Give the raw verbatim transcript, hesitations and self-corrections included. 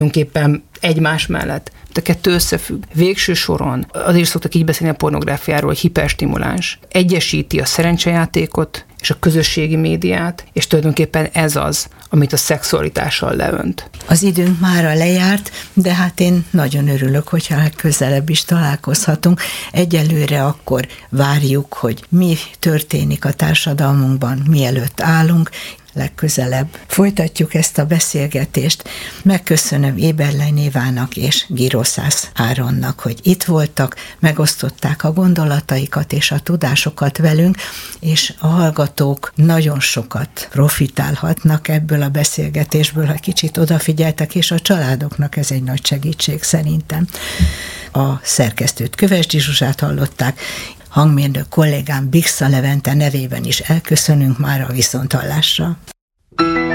Tulajdonképpen egymás mellett. A kettő összefügg. Végső soron, azért szoktak így beszélni a pornográfiáról, hogy hiperstimuláns. Egyesíti a szerencsejátékot és a közösségi médiát, és tulajdonképpen ez az, amit a szexualitással leönt. Az időnk mára lejárt, de hát én nagyon örülök, hogyha legközelebb is találkozhatunk. Egyelőre akkor várjuk, hogy mi történik a társadalmunkban, mielőtt állunk, legközelebb folytatjuk ezt a beszélgetést. Megköszönöm Éberlein Évának és Giroszász Áronnak, hogy itt voltak, megosztották a gondolataikat és a tudásokat velünk, és a hallgatók nagyon sokat profitálhatnak ebből a beszélgetésből, ha kicsit odafigyeltek, és a családoknak ez egy nagy segítség szerintem. A szerkesztőt, Kövesdi Zsuzsát hallották, hangmérnök kollégám Bixa Levente nevében is elköszönünk már a viszonthallásra.